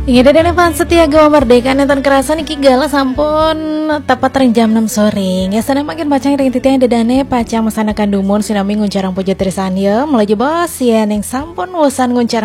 Ingat dan Evan setia gawa merdeka nonton kerasan iki gala sampun tepat ring jam 6 sore. Ngesana makin pacang ring titiang dedane pacang masanakan dumun sinami nguncarang puja trisan ya. Mulai bos ya neng sampun wosan nguncarang